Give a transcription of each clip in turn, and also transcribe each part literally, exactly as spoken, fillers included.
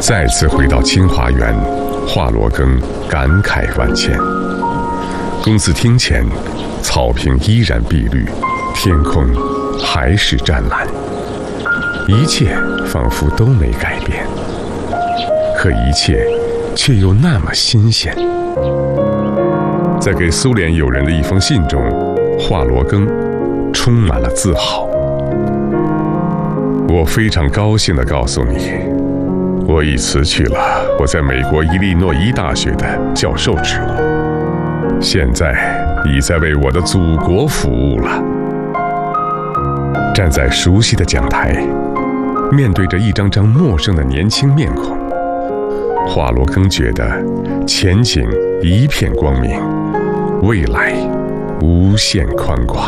再次回到清华园，华罗庚感慨万千。公司厅前，草坪依然碧绿，天空还是湛蓝，一切仿佛都没改变，可一切却又那么新鲜。在给苏联友人的一封信中，华罗庚充满了自豪。我非常高兴地告诉你，我已辞去了我在美国伊利诺伊大学的教授职务，现在已在为我的祖国服务了。站在熟悉的讲台，面对着一张张陌生的年轻面孔，华罗庚觉得前景一片光明，未来无限宽广。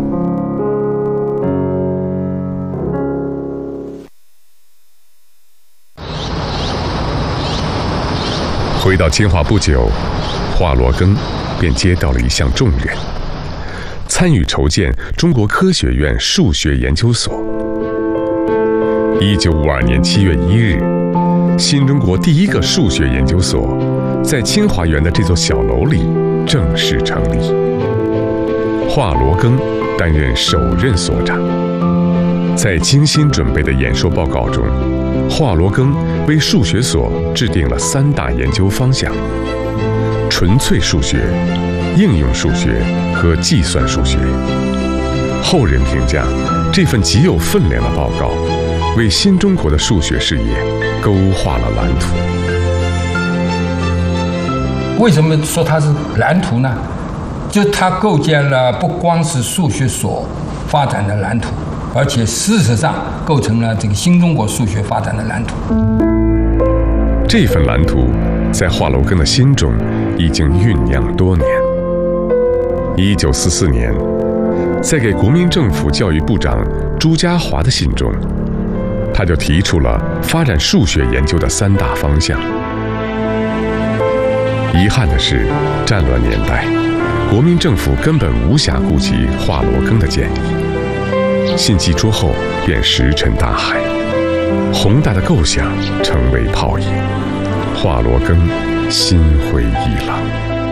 回到清华不久，华罗庚便接到了一项重任，参与筹建中国科学院数学研究所。一九五二年七月一日，新中国第一个数学研究所在清华园的这座小楼里正式成立。华罗庚担任首任所长。在精心准备的演说报告中，华罗庚为数学所制定了三大研究方向：纯粹数学、应用数学和计算数学。后人评价，这份极有分量的报告为新中国的数学事业勾画了蓝图。 为什么说它是蓝图呢？就它构建了不光是数学所发展的蓝图，而且事实上构成了这个新中国数学发展的蓝图。 这份蓝图在华罗庚的心中已经酝酿多年。一九四四年，在给国民政府教育部长朱家骅的信中，他就提出了发展数学研究的三大方向。遗憾的是，战乱年代，国民政府根本无暇顾及华罗庚的建议。信寄出后便石沉大海，宏大的构想成为泡影，华罗庚心灰意冷。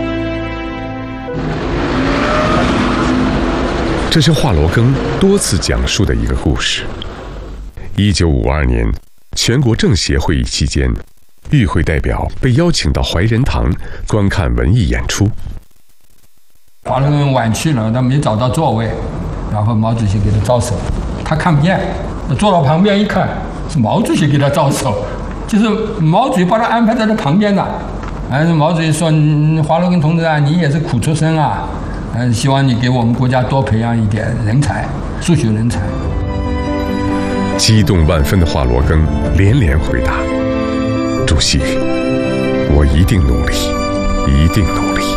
这是华罗庚多次讲述的一个故事。一九五二年，全国政协会议期间，与会代表被邀请到怀仁堂观看文艺演出。 华罗庚晚去了，他没找到座位，然后毛主席给他招手，他看不见，坐到旁边一看，是毛主席给他招手，就是毛主席把他安排在他旁边的。还是毛主席说：“华罗庚同志啊，你也是苦出身啊，嗯，希望你给我们国家多培养一点人才，数学人才。” 激动万分的华罗庚连连回答：“主席，我一定努力，一定努力。”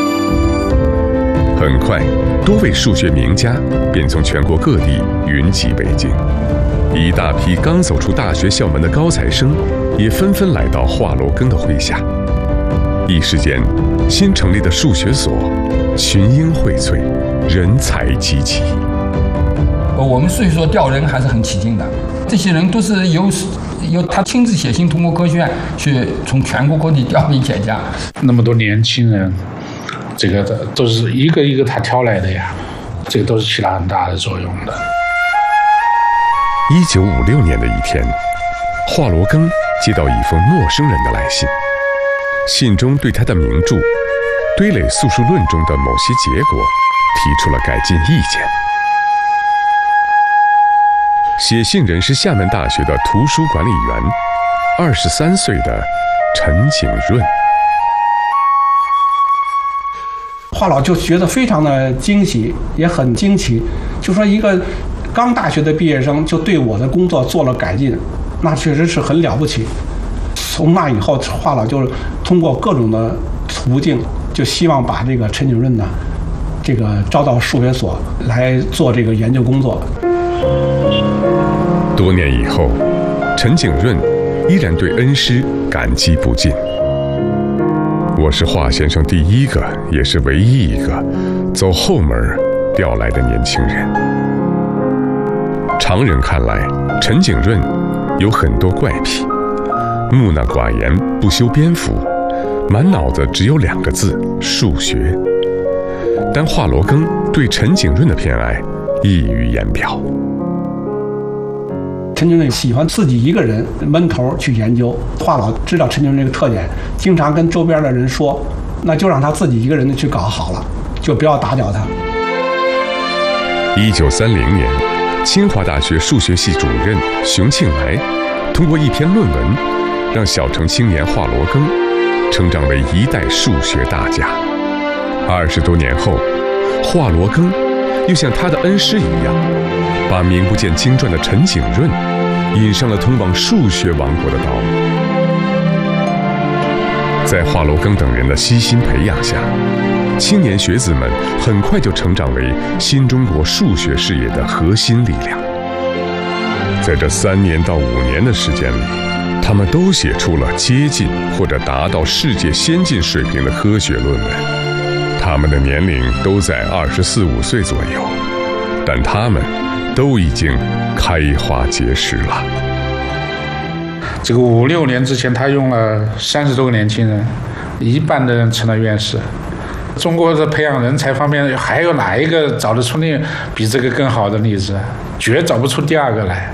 很快，多位数学名家便从全国各地云集北京，一大批刚走出大学校门的高材生也纷纷来到华罗庚的麾下。一时间，新成立的数学所群英荟萃，人才济济。 我们数学所调人还是很起劲的，这些人都是由由他亲自写信通过科学院去从全国各地调兵遣将。 那么多年轻人，这个都是一个一个他挑来的呀，这个都是起到很大的作用的。 一九五六年的一天，华罗庚接到一封陌生人的来信，信中对他的名著《堆垒素数论》中的某些结果提出了改进意见。写信人是厦门大学的图书管理员，二十三岁的陈景润。 华老就觉得非常的惊喜，也很惊奇，就说一个刚大学的毕业生就对我的工作做了改进，那确实是很了不起。从那以后，华老就通过各种的途径，就希望把这个陈景润呢，这个招到数学所来做这个研究工作。 多年以后，陈景润依然对恩师感激不尽。我是华先生第一个，也是唯一一个走后门调来的年轻人。常人看来，陈景润有很多怪癖， 木讷寡言，不修边幅，满脑子只有两个字：数学。但华罗庚对陈景润的偏爱溢于言表。 陈景润喜欢自己一个人闷头去研究，华老知道陈景润这个特点，经常跟周边的人说，那就让他自己一个人去搞好了，就不要打搅他。 一九三零年，清华大学数学系主任熊庆来通过一篇论文，让小城青年华罗庚成长为一代数学大家。二十多年后，华罗庚又像他的恩师一样，把名不见经传的陈景润引上了通往数学王国的道路。在华罗庚等人的悉心培养下，青年学子们很快就成长为新中国数学事业的核心力量。在这三年到五年的时间里，他们都写出了接近或者达到世界先进水平的科学论文。他们的年龄都在二十四五岁左右，但他们都已经开花结实了。 这个五六年之前，他用了三十多个年轻人，一半的人成了院士。中国的培养人才方面，还有哪一个找得出那比这个更好的例子？绝找不出第二个来。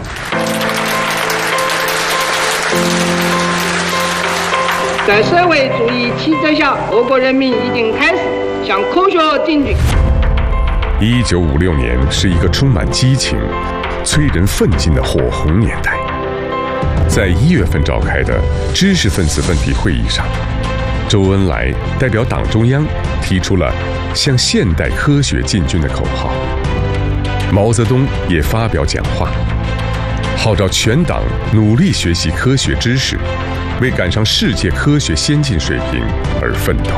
在社会主义体制下，我国人民已经开始向科学进军。 一九五六年是一个充满激情、催人奋进的火红年代。在一月份召开的知识分子问题会议上，周恩来代表党中央提出了向现代科学进军的口号。毛泽东也发表讲话，号召全党努力学习科学知识，为赶上世界科学先进水平而奋斗。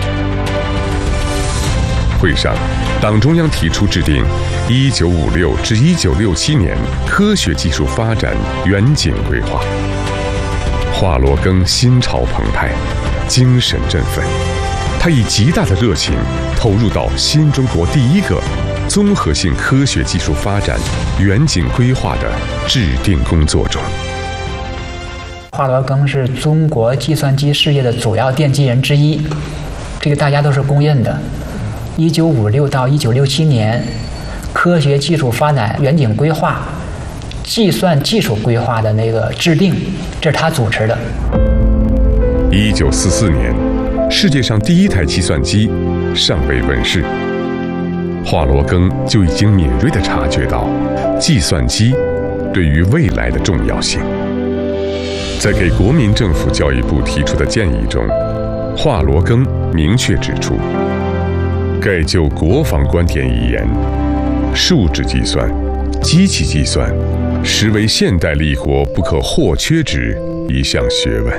会上，党中央提出制定一九五六至一九六七年科学技术发展远景规划。华罗庚心潮澎湃，精神振奋，他以极大的热情投入到新中国第一个综合性科学技术发展远景规划的制定工作中。 华罗庚是中国计算机事业的主要奠基人之一，这个大家都是公认的。一九五六到一九六七年，科学技术发展远景规划、计算技术规划的那个制定，这是他主持的。 一九四四年，世界上第一台计算机尚未问世，华罗庚就已经敏锐地察觉到计算机对于未来的重要性。在给国民政府教育部提出的建议中，华罗庚明确指出，盖就国防观点而言，数值计算、机器计算实为现代立国不可或缺之一项学问。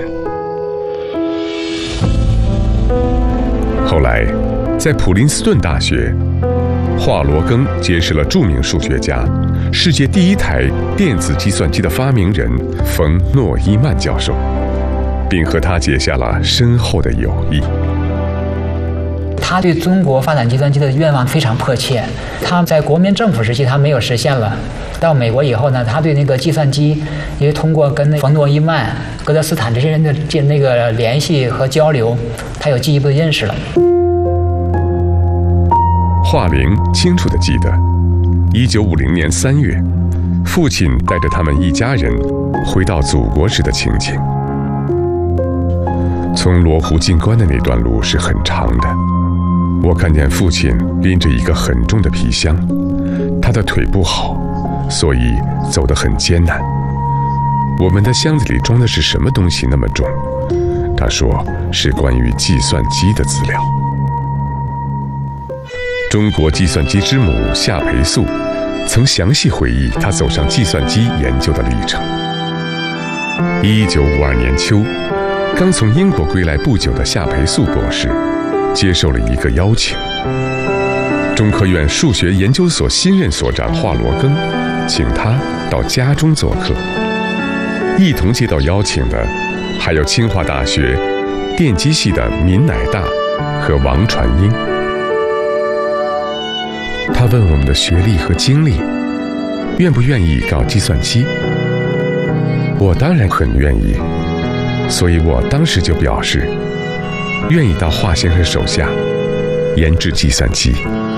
后来，在普林斯顿大学，华罗庚结识了著名数学家、世界第一台电子计算机的发明人冯诺依曼教授，并和他结下了深厚的友谊。 他对中国发展计算机的愿望非常迫切，他在国民政府时期他没有实现了，到美国以后呢，他对那个计算机，因为通过跟冯诺依曼、戈德斯坦这些人的那个联系和交流，他有进一步的认识了。 华玲清楚地记得，一九五零年三月，父亲带着他们一家人回到祖国时的情景。从罗湖进关的那段路是很长的，我看见父亲拎着一个很重的皮箱，他的腿不好，所以走得很艰难。我们的箱子里装的是什么东西那么重？他说是关于计算机的资料。中国计算机之母夏培素曾详细回忆他走上计算机研究的历程。一九五二年秋，刚从英国归来不久的夏培素博士接受了一个邀请，中科院数学研究所新任所长华罗庚请他到家中做客。一同接到邀请的还有清华大学电机系的闵乃大和王传英。他问我们的学历和经历，愿不愿意搞计算机？我当然很愿意， 所以我当时就表示，愿意到华先生手下研制计算机。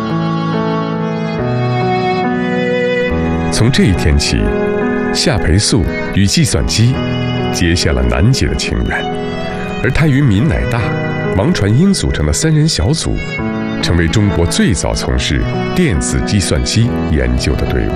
从这一天起，夏培素与计算机结下了难解的情缘，而他与闵乃大、王传英组成的三人小组，成为中国最早从事电子计算机研究的队伍。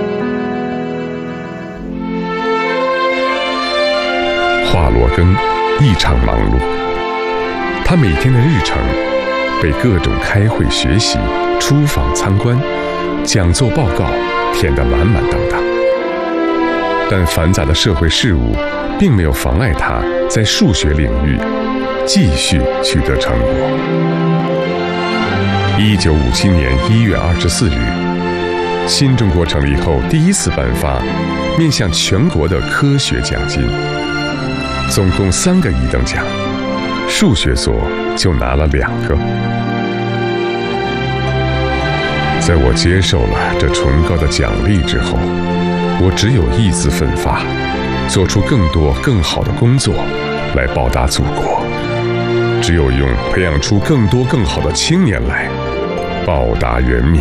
华罗庚异常忙碌，他每天的日程被各种开会、学习、出访、参观、讲座、报告填得满满当当。但繁杂的社会事务并没有妨碍他在数学领域继续取得成果。一九五七年一月二十四日，新中国成立后第一次颁发面向全国的科学奖金，总共三个一等奖，数学所就拿了两个。在我接受了这崇高的奖励之后，我只有一丝奋发，做出更多更好的工作来报答祖国，只有用培养出更多更好的青年来报答人民。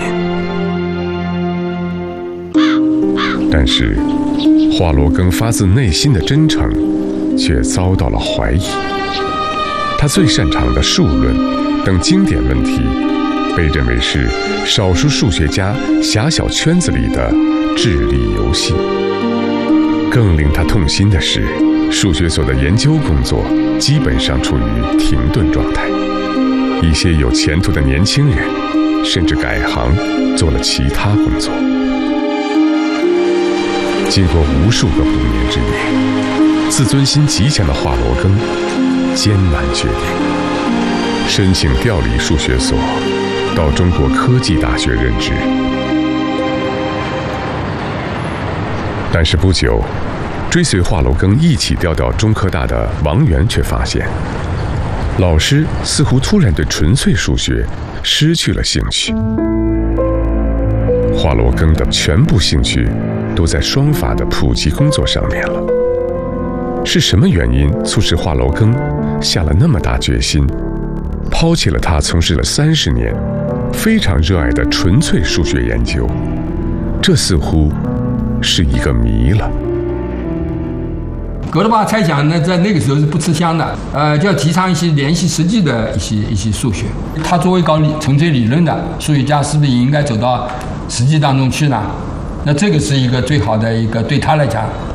但是华罗庚发自内心的真诚却遭到了怀疑，他最擅长的数论等经典问题被认为是少数数学家狭小圈子里的智力游戏。更令他痛心的是，数学所的研究工作基本上处于停顿状态，一些有前途的年轻人甚至改行做了其他工作。经过无数个不眠之夜，自尊心极强的华罗庚艰难决定申请调离数学所，到中国科技大学任职。但是不久，追随华罗庚一起调到中科大的王源却发现，老师似乎突然对纯粹数学失去了兴趣。华罗庚的全部兴趣都在双法的普及工作上面了。是什么原因促使华罗庚下了那么大决心，抛弃了他从事了三十年非常热爱的纯粹数学研究？这似乎是一个谜了。 哥德巴猜想呢，在那个时候是不吃香的，呃，就要提倡一些联系实际的一些一些数学。他作为搞理纯粹理论的数学家，是不是也应该走到实际当中去呢？那这个是一个最好的一个对他来讲